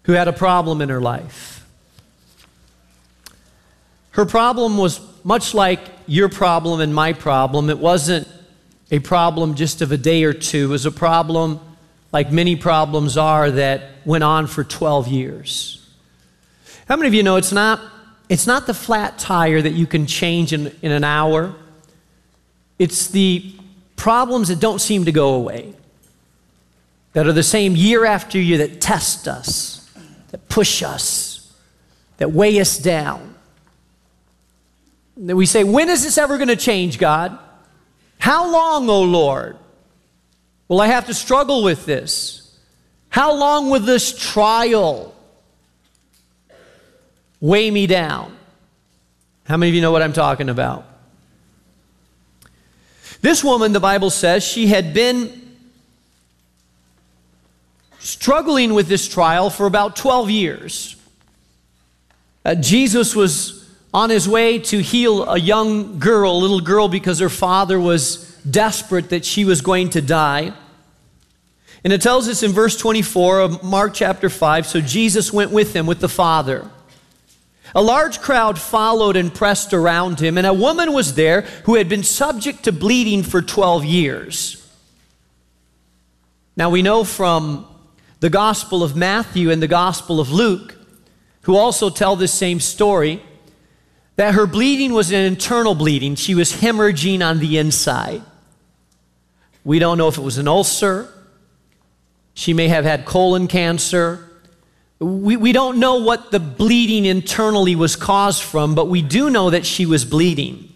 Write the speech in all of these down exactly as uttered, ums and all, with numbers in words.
who had a problem in her life. Her problem was much like your problem and my problem. It wasn't a problem just of a day or two. It was a problem, like many problems are, that went on for twelve years. How many of you know it's not, it's not the flat tire that you can change in, in an hour? It's the problems that don't seem to go away, that are the same year after year, that test us, that push us, that weigh us down. And then we say, when is this ever going to change, God? How long, O Lord, will I have to struggle with this? How long will this trial weigh me down? How many of you know what I'm talking about? This woman, the Bible says, she had been struggling with this trial for about twelve years. Uh, Jesus was on his way to heal a young girl, a little girl, because her father was desperate that she was going to die. And it tells us in verse twenty-four of Mark chapter five, so Jesus went with him, with the father. A large crowd followed and pressed around him, and a woman was there who had been subject to bleeding for twelve years. Now we know from the Gospel of Matthew and the Gospel of Luke, who also tell this same story, that her bleeding was an internal bleeding. She was hemorrhaging on the inside. We don't know if it was an ulcer. She may have had colon cancer. We, we don't know what the bleeding internally was caused from, but we do know that she was bleeding.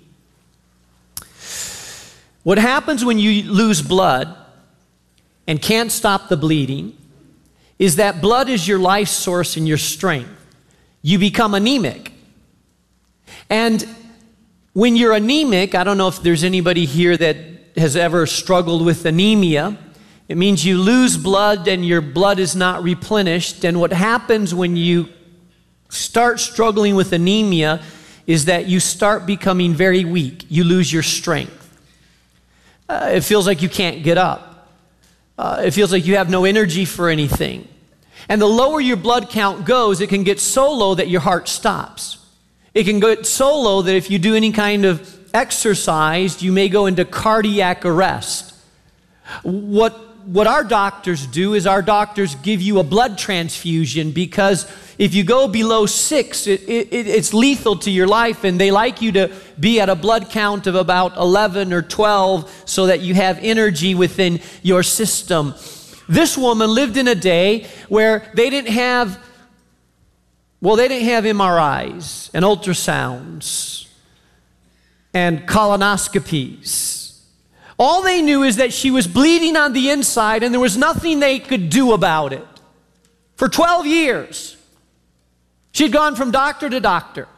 What happens when you lose blood and can't stop the bleeding is that blood is your life source and your strength. You become anemic. And when you're anemic, I don't know if there's anybody here that has ever struggled with anemia. It means you lose blood and your blood is not replenished. And what happens when you start struggling with anemia is that you start becoming very weak. You lose your strength. Uh, it feels like you can't get up. Uh, it feels like you have no energy for anything. And the lower your blood count goes, it can get so low that your heart stops. It can get so low that if you do any kind of exercise, you may go into cardiac arrest. What What our doctors do is our doctors give you a blood transfusion, because if you go below six, it, it, it's lethal to your life, and they like you to be at a blood count of about eleven or twelve so that you have energy within your system. This woman lived in a day where they didn't have, well, they didn't have M R Is and ultrasounds and colonoscopies. All they knew is that she was bleeding on the inside, and there was nothing they could do about it. For twelve years, she'd gone from doctor to doctor.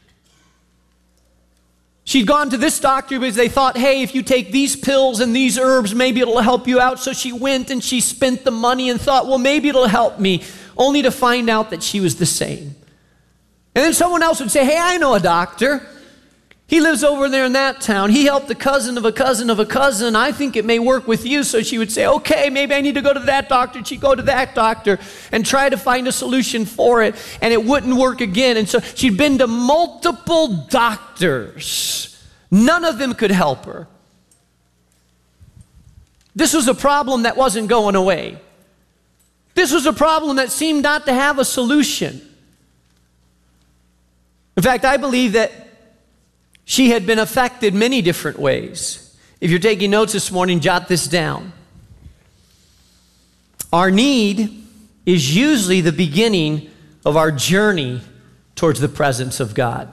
She'd gone to this doctor because they thought, hey, if you take these pills and these herbs, maybe it'll help you out. So she went and she spent the money and thought, well, maybe it'll help me, only to find out that she was the same. And then someone else would say, hey, I know a doctor. He lives over there in that town. He helped the cousin of a cousin of a cousin. I think it may work with you. So she would say, okay, maybe I need to go to that doctor. She'd go to that doctor and try to find a solution for it, and it wouldn't work again. And so she'd been to multiple doctors. None of them could help her. This was a problem that wasn't going away. This was a problem that seemed not to have a solution. In fact, I believe that she had been affected many different ways. If you're taking notes this morning, jot this down. Our need is usually the beginning of our journey towards the presence of God.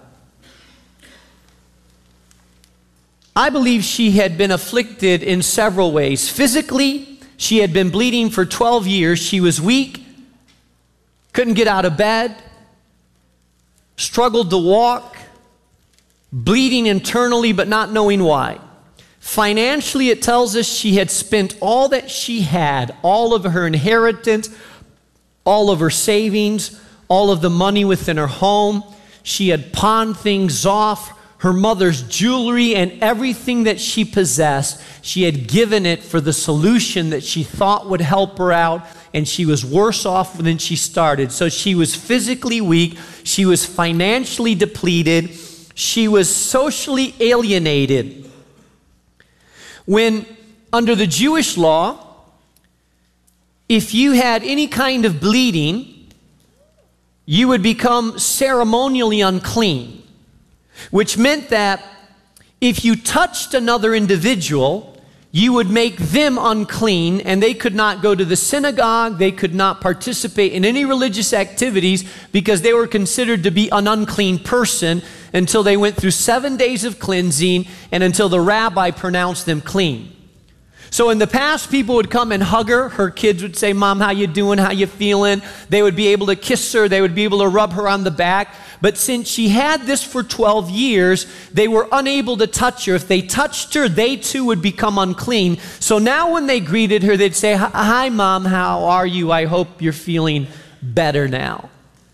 I believe she had been afflicted in several ways. Physically, she had been bleeding for twelve years. She was weak, couldn't get out of bed, struggled to walk, bleeding internally but not knowing why. Financially, it tells us she had spent all that she had, all of her inheritance, all of her savings, all of the money within her home. She had pawned things off. her mother's jewelry and everything that she possessed. She had given it for the solution that she thought would help her out, and she was worse off than she started. So she was physically weak, she was financially depleted, she was socially alienated. When, under the Jewish law, if you had any kind of bleeding, you would become ceremonially unclean, which meant that if you touched another individual, you would make them unclean, and they could not go to the synagogue, they could not participate in any religious activities because they were considered to be an unclean person until they went through seven days of cleansing and until the rabbi pronounced them clean. So in the past, people would come and hug her. Her kids would say, "Mom, how you doing? How you feeling?" They would be able to kiss her. They would be able to rub her on the back. But since she had this for twelve years, they were unable to touch her. If they touched her, they too would become unclean. So now when they greeted her, they'd say, "Hi, Mom, how are you? I hope you're feeling better now."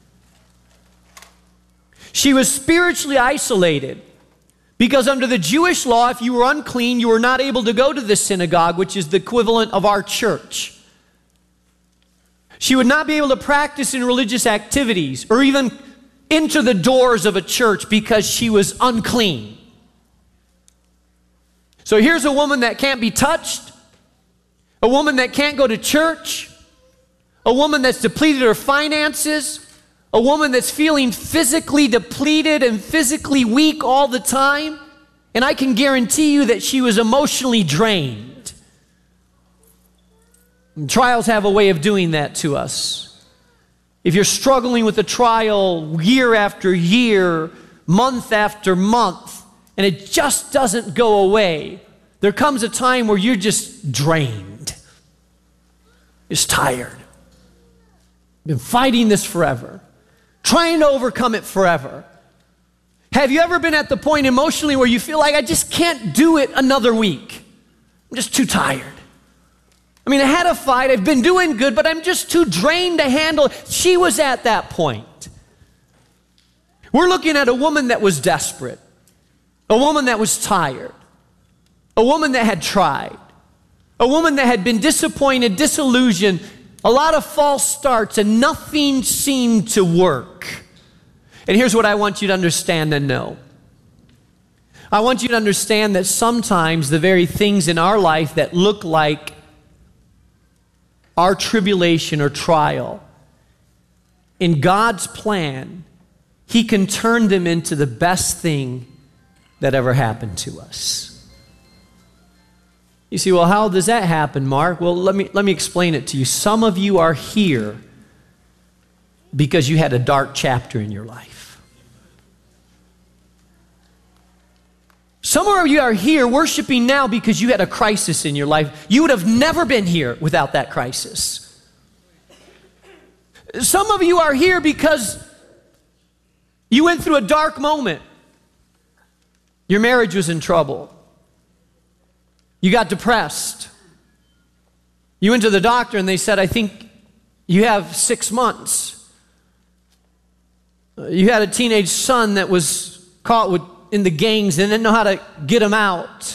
She was spiritually isolated. Because under the Jewish law, if you were unclean, you were not able to go to the synagogue, which is the equivalent of our church. She would not be able to practice in religious activities or even enter the doors of a church because she was unclean. So here's a woman that can't be touched, a woman that can't go to church, a woman that's depleted her finances, a woman that's feeling physically depleted and physically weak all the time. And I can guarantee you that she was emotionally drained. And trials have a way of doing that to us. If you're struggling with a trial year after year, month after month, and it just doesn't go away, there comes a time where you're just drained. You're just tired. You've been fighting this forever, trying to overcome it forever. Have you ever been at the point emotionally where you feel like, I just can't do it another week? I'm just too tired. I mean, I had a fight, I've been doing good, but I'm just too drained to handle it. She was at that point. We're looking at a woman that was desperate, a woman that was tired, a woman that had tried, a woman that had been disappointed, disillusioned, a lot of false starts, and nothing seemed to work. And here's what I want you to understand and know. I want you to understand that sometimes the very things in our life that look like our tribulation or trial, in God's plan, He can turn them into the best thing that ever happened to us. You see, well, how does that happen, Mark? Well, let me, let me explain it to you. Some of you are here because you had a dark chapter in your life. Some of you are here worshiping now because you had a crisis in your life. You would have never been here without that crisis. Some of you are here because you went through a dark moment. Your marriage was in trouble. You got depressed. You went to the doctor and they said, I think you have six months. You had a teenage son that was caught with, in the gangs and didn't know how to get him out.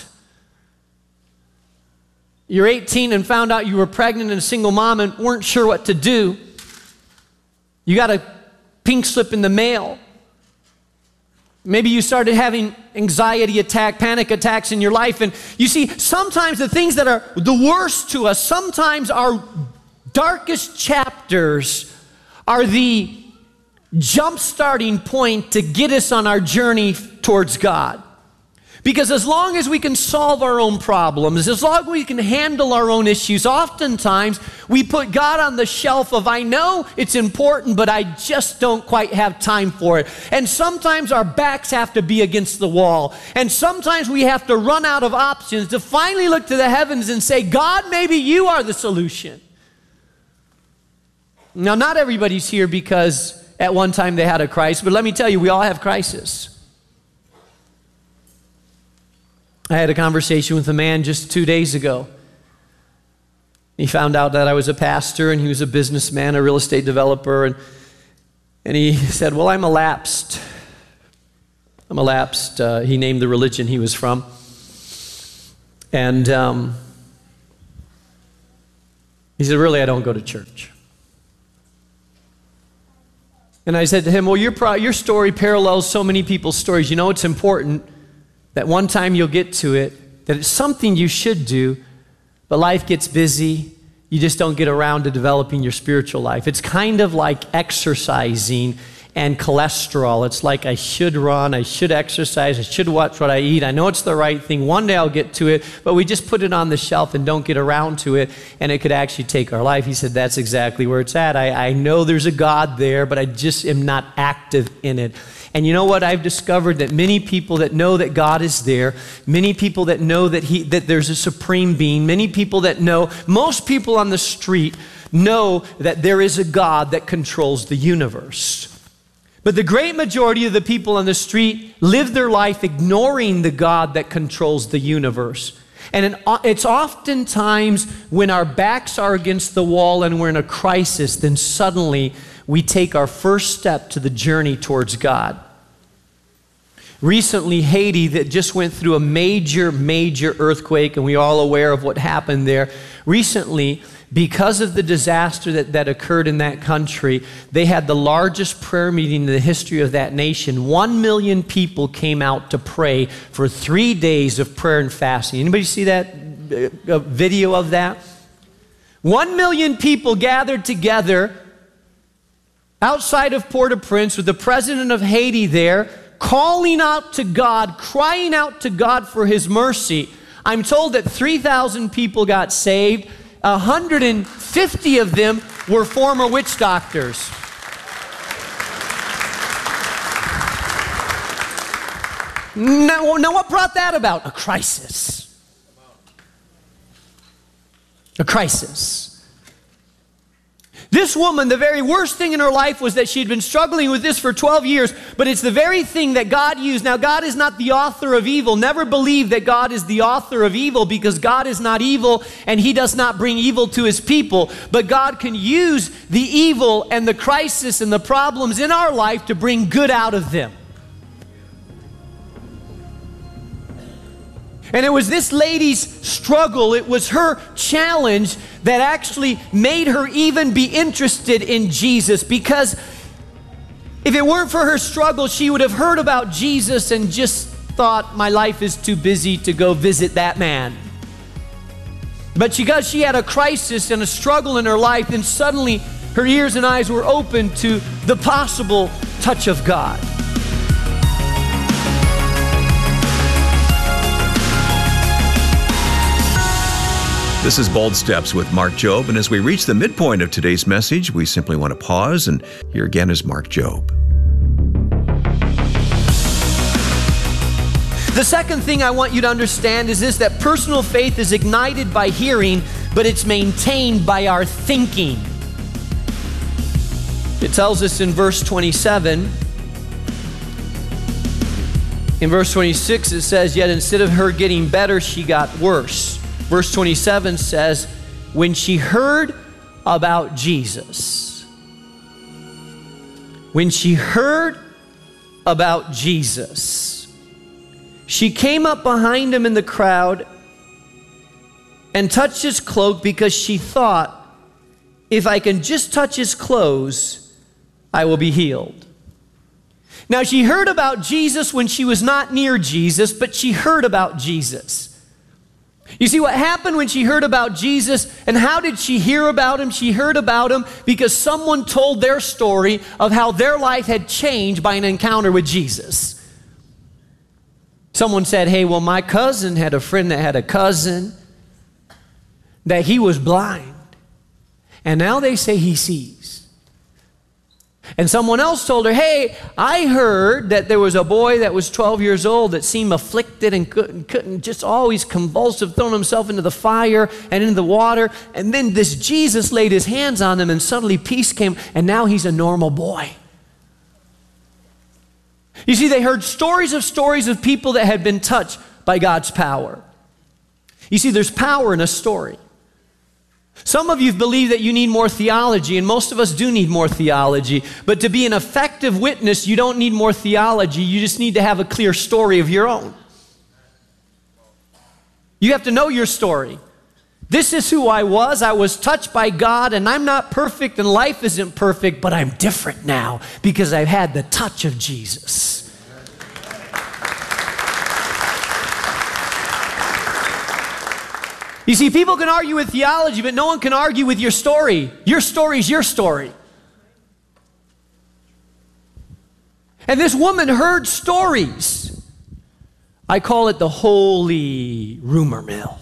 You're eighteen and found out you were pregnant and a single mom and weren't sure what to do. You got a pink slip in the mail. Maybe you started having anxiety attack, panic attacks in your life. And you see, sometimes the things that are the worst to us, sometimes our darkest chapters are the jump-starting point to get us on our journey towards God. Because as long as we can solve our own problems, as long as we can handle our own issues, oftentimes we put God on the shelf of, I know it's important, but I just don't quite have time for it. And sometimes our backs have to be against the wall. And sometimes we have to run out of options to finally look to the heavens and say, God, maybe you are the solution. Now, not everybody's here because at one time they had a crisis, but let me tell you, we all have crisis. I had a conversation with a man just two days ago. He found out that I was a pastor and he was a businessman, a real estate developer, and, and he said, well, I'm a lapsed I'm a lapsed. Uh, he named the religion he was from. And um, he said, really, I don't go to church. And I said to him, well, your, pro- your story parallels so many people's stories. You know, it's important that one time you'll get to it, that it's something you should do, but life gets busy. You just don't get around to developing your spiritual life. It's kind of like exercising and cholesterol. It's like I should run, I should exercise, I should watch what I eat. I know it's the right thing. One day I'll get to it, but we just put it on the shelf and don't get around to it, and it could actually take our life. He said, that's exactly where it's at. I, I know there's a God there, but I just am not active in it. And you know what? I've discovered that many people that know that God is there, many people that know that he that there's a supreme being, many people that know, most people on the street know that there is a God that controls the universe. But the great majority of the people on the street live their life ignoring the God that controls the universe. And it's oftentimes when our backs are against the wall and we're in a crisis, then suddenly we take our first step to the journey towards God. Recently, Haiti, that just went through a major, major earthquake, and we're all aware of what happened there. Recently, because of the disaster that, that occurred in that country, they had the largest prayer meeting in the history of that nation. One million people came out to pray for three days of prayer and fasting. Anybody see that uh, video of that? One million people gathered together outside of Port-au-Prince with the president of Haiti there, calling out to God, crying out to God for his mercy. I'm told that three thousand people got saved. one hundred fifty of them were former witch doctors. Now, now what brought that about? A crisis. A crisis. This woman, the very worst thing in her life was that she had been struggling with this for twelve years, but it's the very thing that God used. Now, God is not the author of evil. Never believe that God is the author of evil, because God is not evil and he does not bring evil to his people. But God can use the evil and the crisis and the problems in our life to bring good out of them. And it was this lady's struggle, it was her challenge that actually made her even be interested in Jesus. Because if it weren't for her struggle, she would have heard about Jesus and just thought, my life is too busy to go visit that man. But because she had a crisis and a struggle in her life, then suddenly her ears and eyes were open to the possible touch of God. This is Bold Steps with Mark Jobe, and as we reach the midpoint of today's message, we simply want to pause, and here again is Mark Jobe. The second thing I want you to understand is this, that personal faith is ignited by hearing, but it's maintained by our thinking. It tells us in verse twenty-seven. In verse twenty-six it says, yet instead of her getting better, she got worse. Verse twenty-seven says, when she heard about Jesus, when she heard about Jesus, she came up behind him in the crowd and touched his cloak, because she thought, if I can just touch his clothes, I will be healed. Now, she heard about Jesus when she was not near Jesus, but she heard about Jesus. You see what happened when she heard about Jesus, and how did she hear about him? She heard about him because someone told their story of how their life had changed by an encounter with Jesus. Someone said, hey, well, my cousin had a friend that had a cousin that he was blind, and now they say he sees. And someone else told her, hey, I heard that there was a boy that was twelve years old that seemed afflicted and couldn't, couldn't just always convulsive, throwing himself into the fire and into the water. And then this Jesus laid his hands on him and suddenly peace came, and now he's a normal boy. You see, they heard stories of stories of people that had been touched by God's power. You see, there's power in a story. Some of you believe that you need more theology, and most of us do need more theology. But to be an effective effective witness, you don't need more theology. You just need to have a clear story of your own. You have to know your story. This is who I was. I was touched by God, and I'm not perfect, and life isn't perfect, but I'm different now because I've had the touch of Jesus. You see, people can argue with theology, but no one can argue with your story. Your story is your story. And this woman heard stories. I call it the holy rumor mill.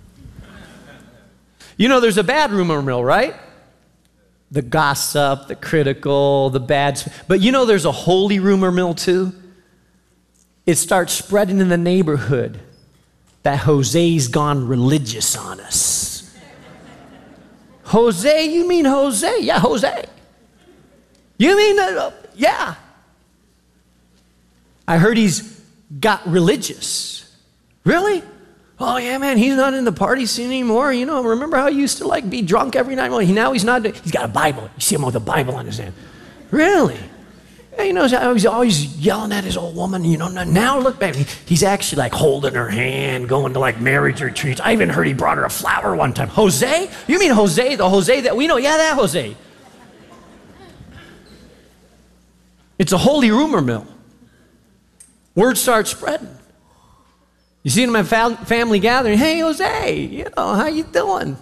You know, there's a bad rumor mill, right? The gossip, the critical, the bad. But you know there's a holy rumor mill too? It starts spreading in the neighborhood that Jose's gone religious on us. Jose, you mean Jose? Yeah, Jose. You mean, uh, yeah. I heard he's got religious. Really? Oh yeah, man, he's not in the party scene anymore. You know, remember how he used to like be drunk every night? Well, he, now he's not. He's got a Bible. You see him with a Bible in his hand. Really? Yeah, you know, he's always yelling at his old woman. You know, now look back. He's actually like holding her hand, going to like marriage retreats. I even heard he brought her a flower one time. Jose? You mean Jose? The Jose that we know? Yeah, that Jose. It's a holy rumor mill. Word starts spreading. You see him at family gathering. Hey, Jose, you know, how you doing?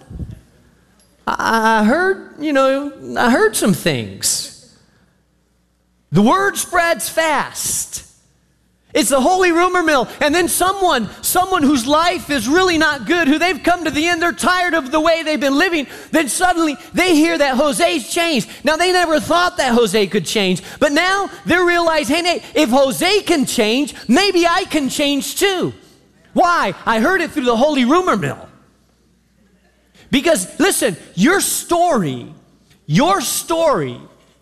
I heard, you know, I heard some things. The word spreads fast. It's the holy rumor mill. And then someone, someone whose life is really not good, who they've come to the end, they're tired of the way they've been living, then suddenly they hear that Jose's changed. Now, they never thought that Jose could change, but now they realize, hey, Nate, if Jose can change, maybe I can change too. Why? I heard it through the holy rumor mill. Because, listen, your story, your story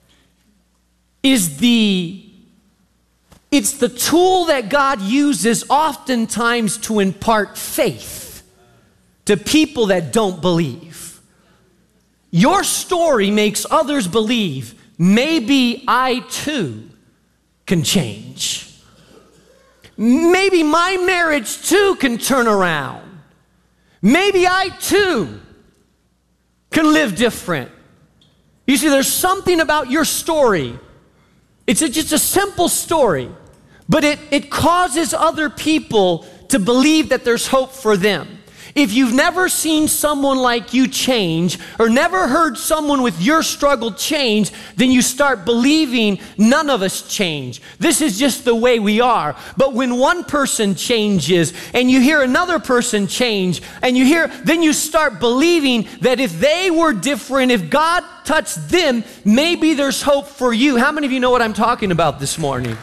is the, it's the tool that God uses oftentimes to impart faith to people that don't believe. Your story makes others believe, maybe I too can change. Maybe my marriage too can turn around. Maybe I too can live different. You see, there's something about your story. It's a, just a simple story, but it, it causes other people to believe that there's hope for them. If you've never seen someone like you change or never heard someone with your struggle change, then you start believing none of us change. This is just the way we are. But when one person changes and you hear another person change and you hear, then you start believing that if they were different, if God touched them, maybe there's hope for you. How many of you know what I'm talking about this morning?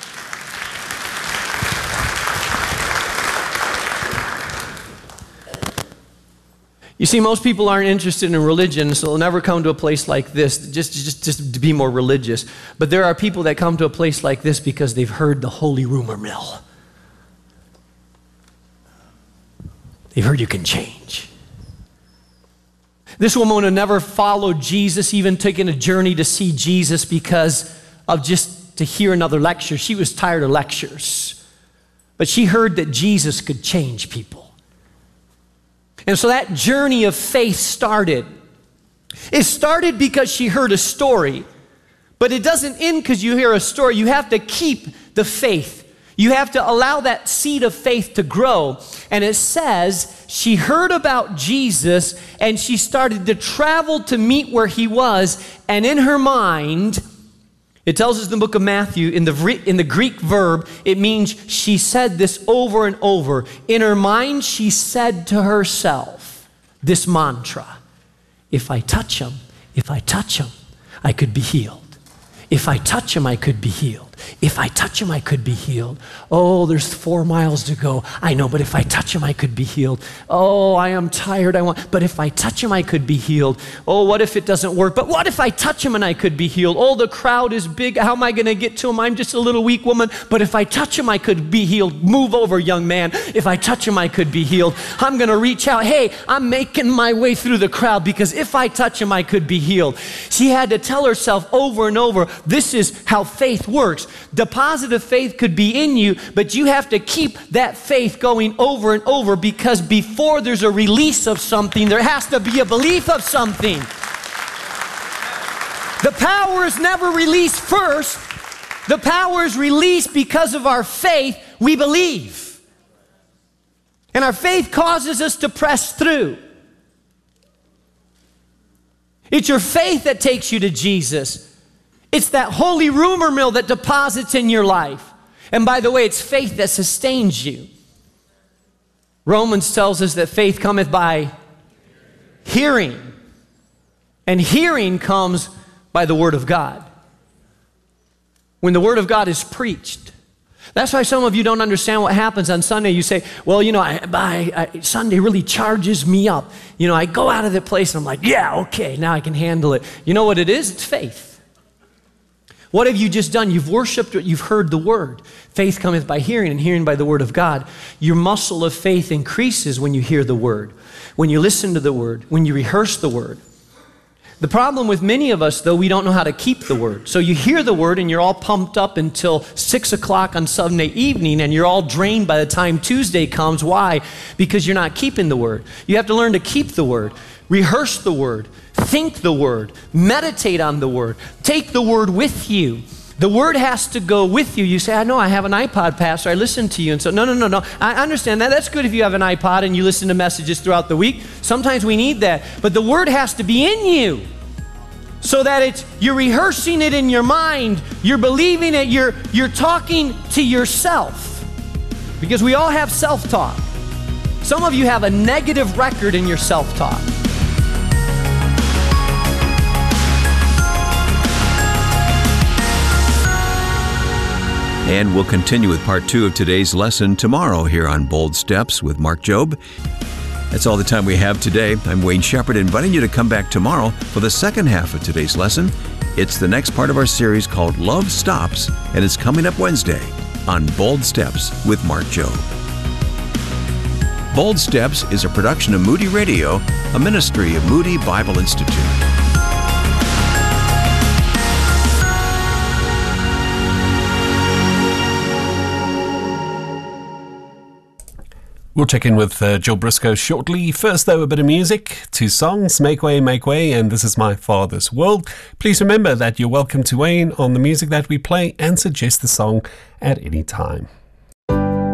You see, most people aren't interested in religion, so they'll never come to a place like this just, just, just to be more religious. But there are people that come to a place like this because they've heard the holy rumor mill. They've heard you can change. This woman had never followed Jesus, even taken a journey to see Jesus because of just to hear another lecture. She was tired of lectures. But she heard that Jesus could change people. And so that journey of faith started. It started because she heard a story, but it doesn't end because you hear a story. You have to keep the faith. You have to allow that seed of faith to grow. And it says she heard about Jesus and she started to travel to meet where he was. And in her mind, it tells us in the book of Matthew, in the, in the Greek verb, it means she said this over and over. In her mind, she said to herself this mantra: if I touch him, if I touch him, I could be healed. If I touch him, I could be healed. If I touch him, I could be healed. Oh, there's four miles to go. I know, but if I touch him, I could be healed. Oh, I am tired. I want, but if I touch him, I could be healed. Oh, what if it doesn't work? But what if I touch him and I could be healed? Oh, the crowd is big. How am I going to get to him? I'm just a little weak woman. But if I touch him, I could be healed. Move over, young man. If I touch him, I could be healed. I'm going to reach out. Hey, I'm making my way through the crowd because if I touch him, I could be healed. She had to tell herself over and over, this is how faith works. Deposit of faith could be in you, but you have to keep that faith going over and over, because before there's a release of something, there has to be a belief of something. The power is never released first. The power is released because of our faith. We believe. And our faith causes us to press through. It's your faith that takes you to Jesus. It's that holy rumor mill that deposits in your life. And by the way, it's faith that sustains you. Romans tells us that faith cometh by hearing. And hearing comes by the word of God. When the word of God is preached. That's why some of you don't understand what happens on Sunday. You say, well, you know, I, I, I, Sunday really charges me up. You know, I go out of the place and I'm like, yeah, okay, now I can handle it. You know what it is? It's faith. What have you just done? You've worshiped, you've heard the word. Faith cometh by hearing, and hearing by the word of God. Your muscle of faith increases when you hear the word, when you listen to the word, when you rehearse the word. The problem with many of us, though, we don't know how to keep the word. So you hear the word and you're all pumped up until six o'clock on Sunday evening, and you're all drained by the time Tuesday comes. Why? Because you're not keeping the word. You have to learn to keep the word, rehearse the word, think the word, meditate on the word, take the word with you. The word has to go with you. You say, I know, I have an iPod, Pastor, I listen to you. And so, no, no, no, no. I understand that. That's good if you have an iPod and you listen to messages throughout the week. Sometimes we need that. But the word has to be in you so that it's, you're rehearsing it in your mind, you're believing it, you're, you're talking to yourself. Because we all have self-talk. Some of you have a negative record in your self-talk. And we'll continue with part two of today's lesson tomorrow here on Bold Steps with Mark Jobe. That's all the time we have today. I'm Wayne Shepherd, inviting you to come back tomorrow for the second half of today's lesson. It's the next part of our series called Love Stops, and it's coming up Wednesday on Bold Steps with Mark Jobe. Bold Steps is a production of Moody Radio, a ministry of Moody Bible Institute. We'll check in with uh, Jill Briscoe shortly. First, though, a bit of music. Two songs, Make Way, Make Way, and This Is My Father's World. Please remember that you're welcome to weigh in on the music that we play and suggest the song at any time.